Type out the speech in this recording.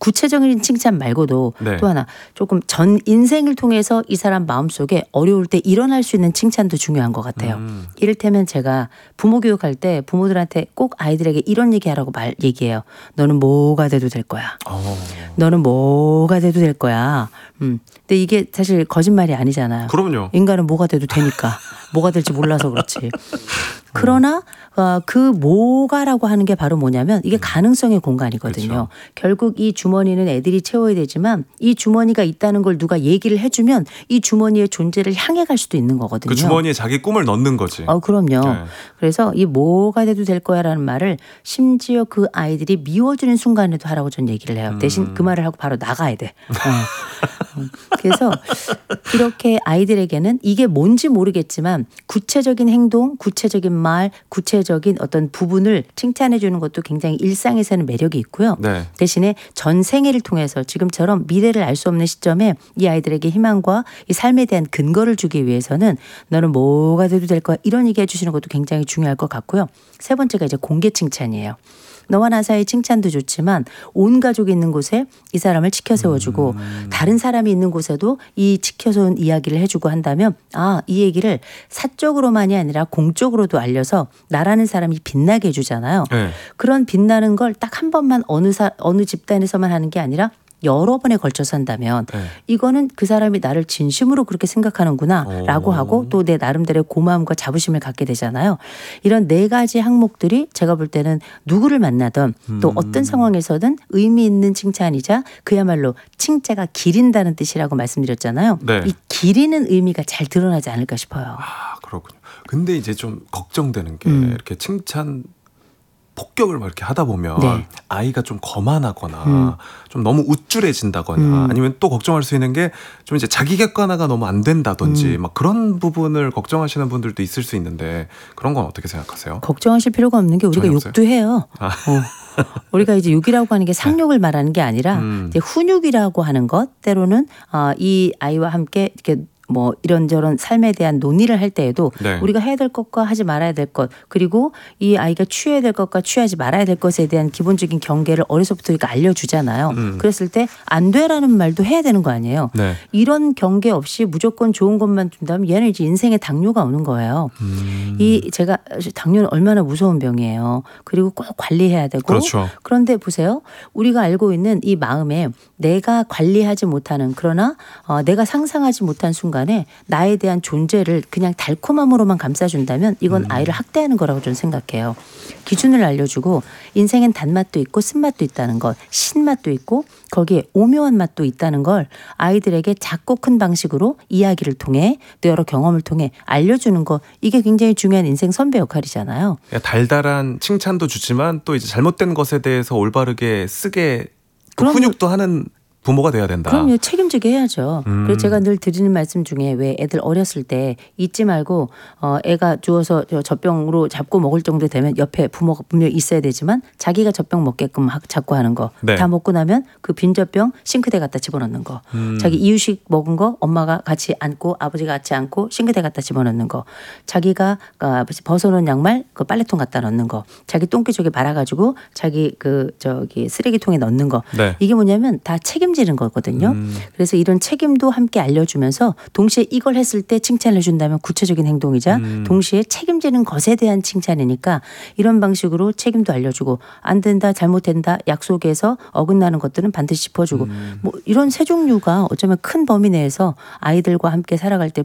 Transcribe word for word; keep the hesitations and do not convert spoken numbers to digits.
구체적인 칭찬 말고도 네. 또 하나 조금 전 인생을 통해서 이 사람 마음속에 어려울 때 일어날 수 있는 칭찬도 중요한 것 같아요. 음. 이를테면 제가 부모 교육할 때 부모들한테 꼭 아이들에게 이런 얘기하라고 말 얘기해요. 너는 뭐가 돼도 될 거야. 어. 너는 뭐가 돼도 될 거야. 음. 근데 이게 사실 거짓말이 아니잖아요. 그럼요. 인간은 뭐가 돼도 되니까. 뭐가 될지 몰라서 그렇지. 그러나 어, 그 뭐가라고 하는 게 바로 뭐냐면 이게 가능성의 공간이거든요. 그렇죠. 결국 이 주머니는 애들이 채워야 되지만 이 주머니가 있다는 걸 누가 얘기를 해주면 이 주머니의 존재를 향해 갈 수도 있는 거거든요. 그 주머니에 자기 꿈을 넣는 거지. 어, 그럼요. 네. 그래서 이 뭐가 돼도 될 거야라는 말을 심지어 그 아이들이 미워지는 순간에도 하라고 전 얘기를 해요. 대신 그 말을 하고 바로 나가야 돼. 어. 그래서 이렇게 아이들에게는 이게 뭔지 모르겠지만 구체적인 행동, 구체적인 말, 구체적인 어떤 부분을 칭찬해 주는 것도 굉장히 일상에서는 매력이 있고요. 네. 대신에 전 생애를 통해서 지금처럼 미래를 알 수 없는 시점에 이 아이들에게 희망과 이 삶에 대한 근거를 주기 위해서는 너는 뭐가 돼도 될 거야 이런 얘기 해주시는 것도 굉장히 중요할 것 같고요. 세 번째가 이제 공개 칭찬이에요. 너와 나 사이의 칭찬도 좋지만 온 가족이 있는 곳에 이 사람을 치켜 세워주고 음. 다른 사람이 있는 곳에도 이 치켜세운 이야기를 해주고 한다면 아, 이 얘기를 사적으로만이 아니라 공적으로도 알려서 나라는 사람이 빛나게 해주잖아요. 네. 그런 빛나는 걸 딱 한 번만 어느 사, 어느 집단에서만 하는 게 아니라 여러 번에 걸쳐서 한다면 네. 이거는 그 사람이 나를 진심으로 그렇게 생각하는구나 라고 오. 하고 또 내 나름대로의 고마움과 자부심을 갖게 되잖아요. 이런 네 가지 항목들이 제가 볼 때는 누구를 만나든 또 음. 어떤 상황에서든 의미 있는 칭찬이자 그야말로 칭찬가 기린다는 뜻이라고 말씀드렸잖아요. 네. 이 기리는 의미가 잘 드러나지 않을까 싶어요. 아, 그렇군요. 근데 이제 좀 걱정되는 게 음. 이렇게 칭찬 폭격을 막 이렇게 하다 보면 네. 아이가 좀 거만하거나 음. 좀 너무 우쭐해진다거나 음. 아니면 또 걱정할 수 있는 게 좀 이제 자기 객관화가 너무 안 된다든지 음. 막 그런 부분을 걱정하시는 분들도 있을 수 있는데 그런 건 어떻게 생각하세요? 걱정하실 필요가 없는 게 우리가 전혀 욕도 해요. 아. 어. 우리가 이제 욕이라고 하는 게 상욕을 말하는 게 아니라 음. 이제 훈육이라고 하는 것 때로는 어, 이 아이와 함께 이렇게 뭐 이런저런 삶에 대한 논의를 할 때에도 네. 우리가 해야 될 것과 하지 말아야 될 것 그리고 이 아이가 취해야 될 것과 취하지 말아야 될 것에 대한 기본적인 경계를 어려서부터 우리가 알려주잖아요. 음. 그랬을 때 안 되라는 말도 해야 되는 거 아니에요. 네. 이런 경계 없이 무조건 좋은 것만 준다면 얘는 이제 인생에 당뇨가 오는 거예요. 음. 이 제가 당뇨는 얼마나 무서운 병이에요. 그리고 꼭 관리해야 되고 그렇죠. 그런데 보세요. 우리가 알고 있는 이 마음에 내가 관리하지 못하는 그러나 어, 내가 상상하지 못한 순간에 나에 대한 존재를 그냥 달콤함으로만 감싸준다면 이건 음. 아이를 학대하는 거라고 저는 생각해요. 기준을 알려주고 인생엔 단맛도 있고 쓴맛도 있다는 것, 신맛도 있고 거기에 오묘한 맛도 있다는 걸 아이들에게 작고 큰 방식으로 이야기를 통해 또 여러 경험을 통해 알려주는 거 이게 굉장히 중요한 인생 선배 역할이잖아요. 달달한 칭찬도 주지만 또 이제 잘못된 것에 대해서 올바르게 쓰게 또 그럼요. 훈육도 하는 부모가 돼야 된다. 그럼요. 책임지게 해야죠. 음. 그래서 제가 늘 드리는 말씀 중에 왜 애들 어렸을 때 잊지 말고 어, 애가 주워서 저 젖병으로 잡고 먹을 정도 되면 옆에 부모가 분명히 있어야 되지만 자기가 젖병 먹게끔 하, 잡고 하는 거. 네. 다 먹고 나면 그 빈 젖병 싱크대 갖다 집어넣는 거. 음. 자기 이유식 먹은 거 엄마가 같이 안고 아버지가 같이 안고 싱크대 갖다 집어넣는 거. 자기가 어, 벗어놓은 양말 그 빨래통 갖다 넣는 거. 자기 똥기저귀 말아가지고 자기 그 저기 쓰레기통에 넣는 거. 네. 이게 뭐냐면 다 책임지는 거거든요. 음. 그래서 이런 책임도 함께 알려주면서 동시에 이걸 했을 때 칭찬을 해준다면 구체적인 행동이자 음. 동시에 책임지는 것에 대한 칭찬이니까 이런 방식으로 책임도 알려주고 안 된다 잘못된다 약속에서 어긋나는 것들은 반드시 짚어주고 음. 뭐 이런 세 종류가 어쩌면 큰 범위 내에서 아이들과 함께 살아갈 때